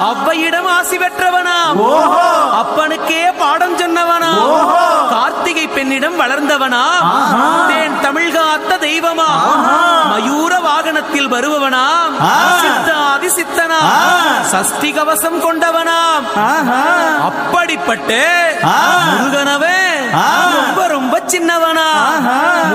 அவ்வையிடம் ஆசி பெற்றவனாம். அப்பனுக்கே பாடம் சொன்னவனாம். கார்த்திகை பெண்ணிடம் வளர்ந்தவனாம். தேன் தமிழ் காத்த தெய்வமாம். மயூர வாகனத்தில் வருபவனாம். சித்தாதி சித்தனாம். சஷ்டி கவசம் கொண்டவனாம். அப்படிப்பட்ட முருகனவே ரொம்ப ரொம்ப சின்னவனா.